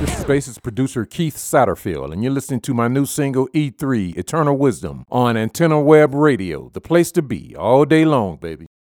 This is bassist producer Keith Satterfield, and you're listening to my new single E3, Eternal Wisdom, on Antenna Web Radio, the place to be all day long, baby.